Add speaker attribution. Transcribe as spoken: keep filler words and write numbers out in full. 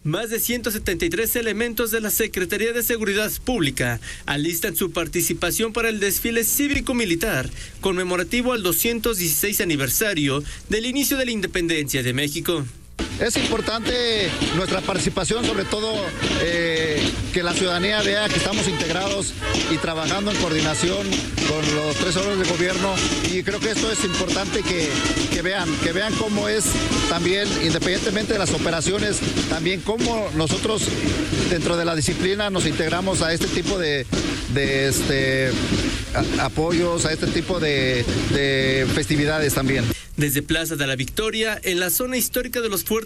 Speaker 1: Más de ciento setenta y tres elementos de la Secretaría de Seguridad Pública alistan su participación para el desfile cívico-militar conmemorativo al doscientos dieciséis aniversario del inicio de la independencia de México.
Speaker 2: Es importante nuestra participación, sobre todo eh, que la ciudadanía vea que estamos integrados y trabajando en coordinación con los tres órdenes de gobierno, y creo que esto es importante que, que vean, que vean cómo es también, independientemente de las operaciones, también cómo nosotros dentro de la disciplina nos integramos a este tipo de, de este, a, apoyos, a este tipo de, de festividades también.
Speaker 1: Desde Plaza de la Victoria, en la zona histórica de los Fuertes